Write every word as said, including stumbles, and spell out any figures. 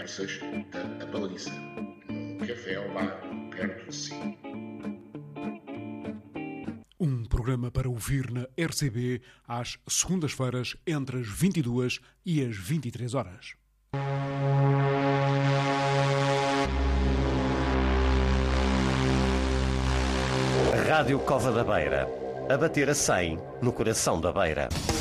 conversas da A Baliza, num café ao bar perto de si. Um programa para ouvir na R C B às segundas-feiras entre as vinte e duas e as vinte e três horas. Rádio Cova da Beira, a bater a cem no coração da Beira.